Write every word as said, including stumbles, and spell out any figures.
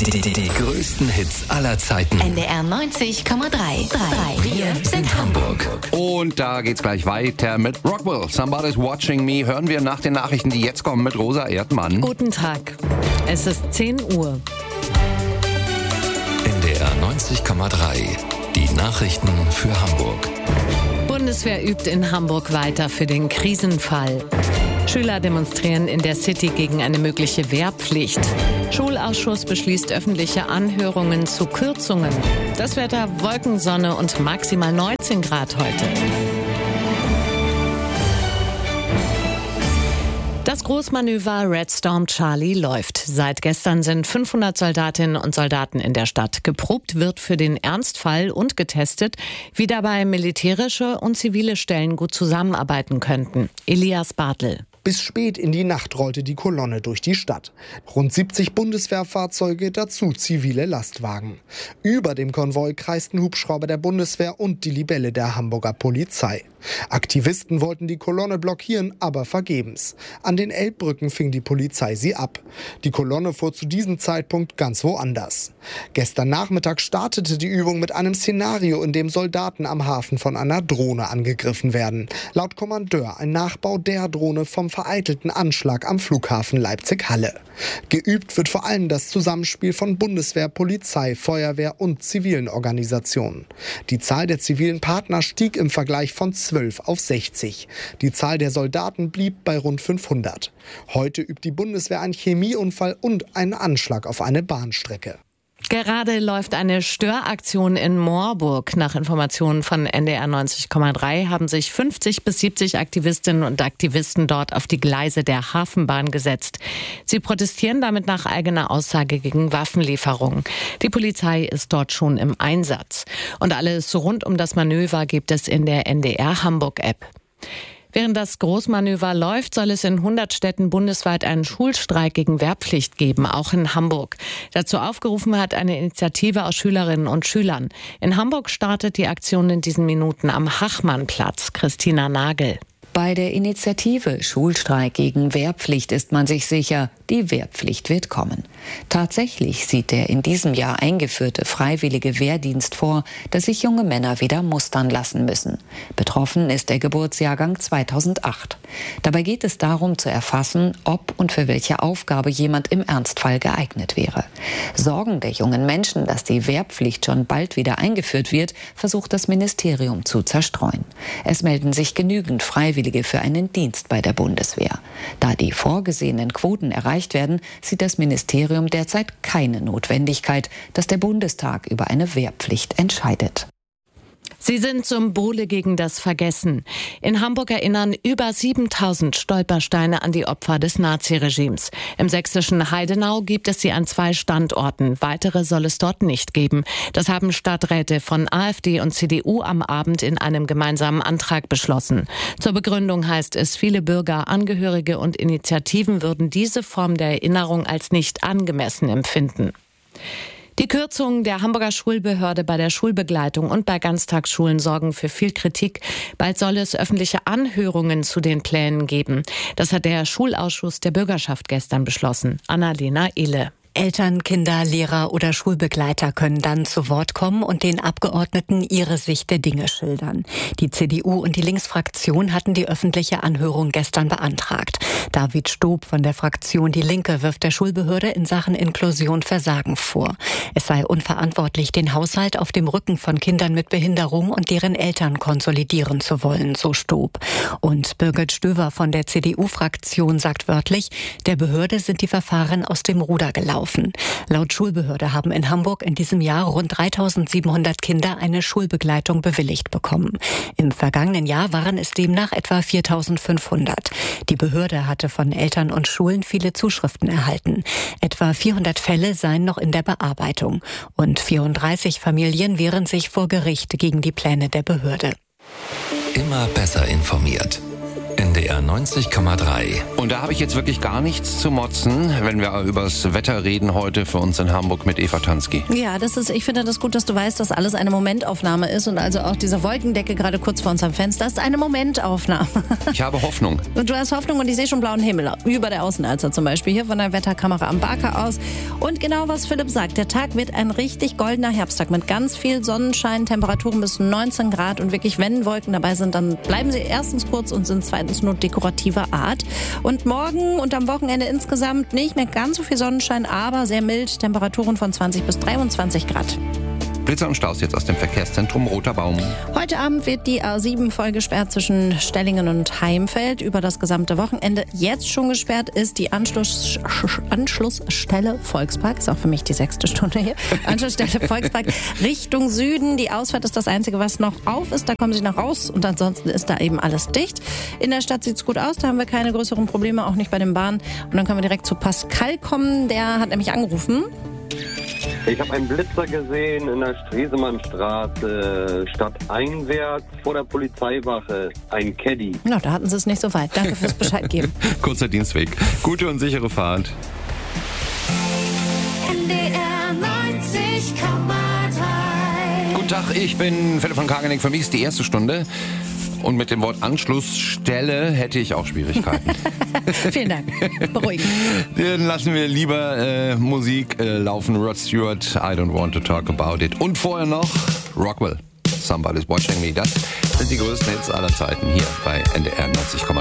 Die größten Hits aller Zeiten. N D R neunzig Komma drei. Wir sind Hamburg. Und da geht's gleich weiter mit Rockwell. Somebody's Watching Me. Hören wir nach den Nachrichten, die jetzt kommen, mit Rosa Erdmann. Guten Tag. Es ist zehn Uhr. N D R neunzig Komma drei. Die Nachrichten für Hamburg. Bundeswehr übt in Hamburg weiter für den Krisenfall. Schüler demonstrieren in der City gegen eine mögliche Wehrpflicht. Schulausschuss beschließt öffentliche Anhörungen zu Kürzungen. Das Wetter: Wolken, Sonne und maximal neunzehn Grad heute. Das Großmanöver Red Storm Charlie läuft. Seit gestern sind fünfhundert Soldatinnen und Soldaten in der Stadt. Geprobt wird für den Ernstfall und getestet, wie dabei militärische und zivile Stellen gut zusammenarbeiten könnten. Elias Bartel. Bis spät in die Nacht rollte die Kolonne durch die Stadt. Rund siebzig Bundeswehrfahrzeuge, dazu zivile Lastwagen. Über dem Konvoi kreisten Hubschrauber der Bundeswehr und die Libelle der Hamburger Polizei. Aktivisten wollten die Kolonne blockieren, aber vergebens. An den Elbbrücken fing die Polizei sie ab. Die Kolonne fuhr zu diesem Zeitpunkt ganz woanders. Gestern Nachmittag startete die Übung mit einem Szenario, in dem Soldaten am Hafen von einer Drohne angegriffen werden. Laut Kommandeur ein Nachbau der Drohne vom vereitelten Anschlag am Flughafen Leipzig-Halle. Geübt wird vor allem das Zusammenspiel von Bundeswehr, Polizei, Feuerwehr und zivilen Organisationen. Die Zahl der zivilen Partner stieg im Vergleich von zwölf auf sechzig. Die Zahl der Soldaten blieb bei rund fünfhundert. Heute übt die Bundeswehr einen Chemieunfall und einen Anschlag auf eine Bahnstrecke. Gerade läuft eine Störaktion in Moorburg. Nach Informationen von N D R neunzig Komma drei haben sich fünfzig bis siebzig Aktivistinnen und Aktivisten dort auf die Gleise der Hafenbahn gesetzt. Sie protestieren damit nach eigener Aussage gegen Waffenlieferungen. Die Polizei ist dort schon im Einsatz. Und alles rund um das Manöver gibt es in der N D R Hamburg-App. Während das Großmanöver läuft, soll es in hundert Städten bundesweit einen Schulstreik gegen Wehrpflicht geben, auch in Hamburg. Dazu aufgerufen hat eine Initiative aus Schülerinnen und Schülern. In Hamburg startet die Aktion in diesen Minuten am Hachmannplatz. Christina Nagel. Bei der Initiative Schulstreik gegen Wehrpflicht ist man sich sicher, die Wehrpflicht wird kommen. Tatsächlich sieht der in diesem Jahr eingeführte freiwillige Wehrdienst vor, dass sich junge Männer wieder mustern lassen müssen. Betroffen ist der Geburtsjahrgang zweitausendacht. Dabei geht es darum zu erfassen, ob und für welche Aufgabe jemand im Ernstfall geeignet wäre. Sorgen der jungen Menschen, dass die Wehrpflicht schon bald wieder eingeführt wird, versucht das Ministerium zu zerstreuen. Es melden sich genügend Freiwillige für einen Dienst bei der Bundeswehr. Da die vorgesehenen Quoten erreicht werden, sieht das Ministerium derzeit keine Notwendigkeit, dass der Bundestag über eine Wehrpflicht entscheidet. Sie sind Symbole gegen das Vergessen. In Hamburg erinnern über siebentausend Stolpersteine an die Opfer des Naziregimes. Im sächsischen Heidenau gibt es sie an zwei Standorten. Weitere soll es dort nicht geben. Das haben Stadträte von AfD und C D U am Abend in einem gemeinsamen Antrag beschlossen. Zur Begründung heißt es, viele Bürger, Angehörige und Initiativen würden diese Form der Erinnerung als nicht angemessen empfinden. Die Kürzungen der Hamburger Schulbehörde bei der Schulbegleitung und bei Ganztagsschulen sorgen für viel Kritik. Bald soll es öffentliche Anhörungen zu den Plänen geben. Das hat der Schulausschuss der Bürgerschaft gestern beschlossen. Annalena Ille. Eltern, Kinder, Lehrer oder Schulbegleiter können dann zu Wort kommen und den Abgeordneten ihre Sicht der Dinge schildern. Die C D U und die Linksfraktion hatten die öffentliche Anhörung gestern beantragt. David Stob von der Fraktion Die Linke wirft der Schulbehörde in Sachen Inklusion Versagen vor. Es sei unverantwortlich, den Haushalt auf dem Rücken von Kindern mit Behinderung und deren Eltern konsolidieren zu wollen, so Stob. Und Birgit Stöver von der C D U-Fraktion sagt wörtlich, der Behörde sind die Verfahren aus dem Ruder gelaufen. Laut Schulbehörde haben in Hamburg in diesem Jahr rund dreitausendsiebenhundert Kinder eine Schulbegleitung bewilligt bekommen. Im vergangenen Jahr waren es demnach etwa viertausendfünfhundert. Die Behörde hatte von Eltern und Schulen viele Zuschriften erhalten. Etwa vierhundert Fälle seien noch in der Bearbeitung. Und vierunddreißig Familien wehren sich vor Gericht gegen die Pläne der Behörde. Immer besser informiert. N D R neunzig Komma drei. Und da habe ich jetzt wirklich gar nichts zu motzen, wenn wir übers Wetter reden heute für uns in Hamburg mit Eva Tansky. Ja, das ist, ich finde das gut, dass du weißt, dass alles eine Momentaufnahme ist und also auch diese Wolkendecke gerade kurz vor unserem Fenster ist eine Momentaufnahme. Ich habe Hoffnung. Und du hast Hoffnung und ich sehe schon blauen Himmel über der Außenalster zum Beispiel, hier von der Wetterkamera am Barker aus. Und genau was Philipp sagt, der Tag wird ein richtig goldener Herbsttag mit ganz viel Sonnenschein, Temperaturen bis neunzehn Grad und wirklich, wenn Wolken dabei sind, dann bleiben sie erstens kurz und sind zweitens nur dekorativer Art. Und morgen und am Wochenende insgesamt nicht mehr ganz so viel Sonnenschein, aber sehr mild, Temperaturen von zwanzig bis dreiundzwanzig Grad. Blitzer und Staus jetzt aus dem Verkehrszentrum Roter Baum. Heute Abend wird die A sieben voll gesperrt zwischen Stellingen und Heimfeld über das gesamte Wochenende. Jetzt schon gesperrt ist die Anschluss, Anschlussstelle Volkspark, ist auch für mich die sechste Stunde hier, Anschlussstelle Volkspark Richtung Süden. Die Ausfahrt ist das Einzige, was noch auf ist, da kommen Sie noch raus und ansonsten ist da eben alles dicht. In der Stadt sieht es gut aus, da haben wir keine größeren Probleme, auch nicht bei den Bahnen. Und dann können wir direkt zu Pascal kommen, der hat nämlich angerufen. Ich habe einen Blitzer gesehen in der Stresemannstraße, stadteinwärts vor der Polizeiwache, ein Caddy. Na, da hatten Sie es nicht so weit. Danke fürs Bescheid geben. Kurzer Dienstweg. Gute und sichere Fahrt. N D R neunzig Komma drei. Guten Tag, ich bin Philipp von Kageneck. Für mich ist die erste Stunde. Und mit dem Wort Anschlussstelle hätte ich auch Schwierigkeiten. Vielen Dank. Beruhigend. Dann lassen wir lieber äh, Musik äh, laufen. Rod Stewart, I Don't Want to Talk About It. Und vorher noch Rockwell, Somebody's Watching Me. Das sind die größten Hits aller Zeiten hier bei N D R neunzig Komma drei.